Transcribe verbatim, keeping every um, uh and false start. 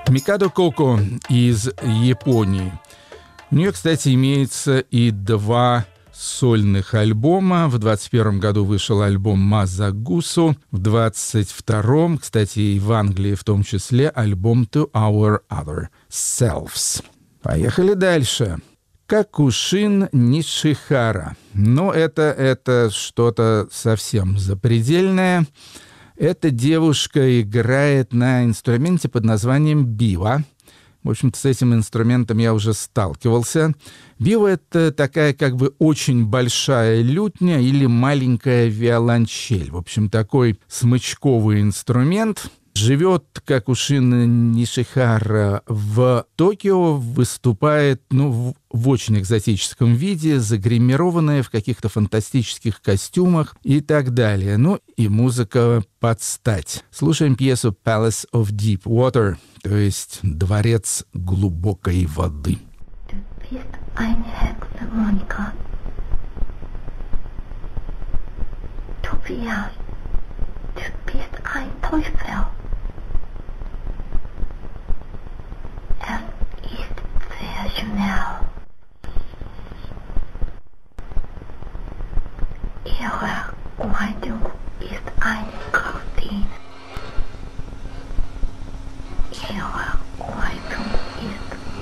Микадо Коко из Японии. У нее, кстати, имеется и два сольных альбома. В двадцать первом году вышел альбом «Мазагусу». В двадцать втором, кстати, и в Англии в том числе, альбом «To Our Other Selves». Поехали дальше. Какушин Нишихара. Ну, это, это что-то совсем запредельное. Эта девушка играет на инструменте под названием бива. В общем-то, с этим инструментом я уже сталкивался. Бива — это такая как бы очень большая лютня или маленькая виолончель. В общем, такой смычковый инструмент. Живет Какушин Нишихара в Токио, выступает ну, в, в очень экзотическом виде, загримированная в каких-то фантастических костюмах и так далее. Ну и музыка под стать. Слушаем пьесу «Palace of Deep Water», то есть «Дворец глубокой воды». Du bist eine Hexe, Monika. Tobias, du bist ein Teufel. Es ist sehr schnell. Ihre Kleidung ist eine Kostüm. Ihre